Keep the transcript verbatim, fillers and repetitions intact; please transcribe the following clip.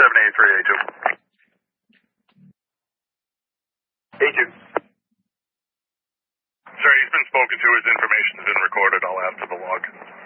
seven eighty-three A two. A two. Sir, he's been spoken to. His information has been recorded. I'll add to the log.